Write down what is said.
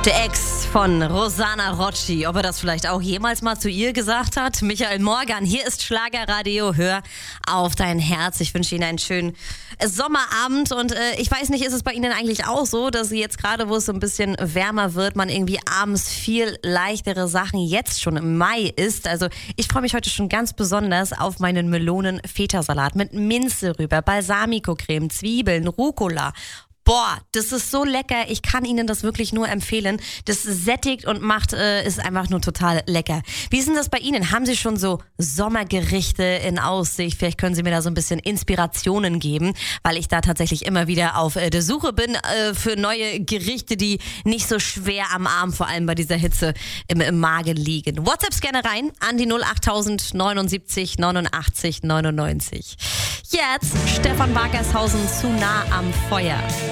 Der Ex von Rosanna Rocci, ob er das vielleicht auch jemals mal zu ihr gesagt hat? Michael Morgan, hier ist Schlagerradio, hör auf dein Herz. Ich wünsche Ihnen einen schönen Sommerabend und ich weiß nicht, ist es bei Ihnen eigentlich auch so, dass Sie jetzt gerade, wo es so ein bisschen wärmer wird, man irgendwie abends viel leichtere Sachen jetzt schon im Mai isst? Also ich freue mich heute schon ganz besonders auf meinen Melonen-Feta-Salat mit Minze rüber, Balsamico-Creme, Zwiebeln, Rucola. Boah, das ist so lecker. Ich kann Ihnen das wirklich nur empfehlen. Das sättigt und macht, ist einfach nur total lecker. Wie ist denn das bei Ihnen? Haben Sie schon so Sommergerichte in Aussicht? Vielleicht können Sie mir da so ein bisschen Inspirationen geben, weil ich da tatsächlich immer wieder auf der Suche bin für neue Gerichte, die nicht so schwer am Arm, vor allem bei dieser Hitze im Magen liegen. WhatsApps gerne rein an die 08000 79 89 99. Jetzt Stefan Wagershausen, zu nah am Feuer.